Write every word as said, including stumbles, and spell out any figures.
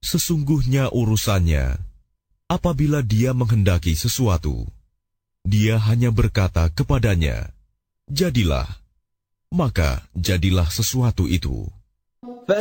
Sesungguhnya urusannya, apabila dia menghendaki sesuatu, dia hanya berkata kepadanya, jadilah, maka jadilah sesuatu itu.